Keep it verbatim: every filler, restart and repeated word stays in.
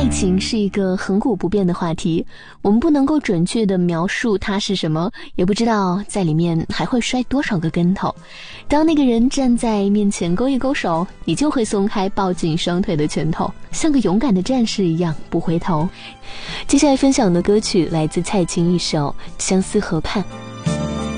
情是一个恒古不变的话题，我们不能够准确地描述它是什么，也不知道在里面还会摔多少个跟头。当那个人站在面前勾一勾手，你就会松开抱紧双腿的拳头，像个勇敢的战士一样不回头。接下来分享的歌曲来自蔡琴一首《相思河畔》。